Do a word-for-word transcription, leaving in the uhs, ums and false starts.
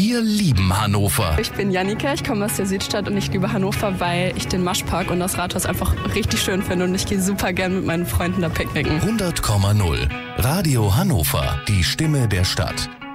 Wir lieben Hannover. Ich bin Jannika, ich komme aus der Südstadt und ich liebe Hannover, weil ich den Maschpark und das Rathaus einfach richtig schön finde und ich gehe super gern mit meinen Freunden da picknicken. hundert Komma null Radio Hannover, die Stimme der Stadt.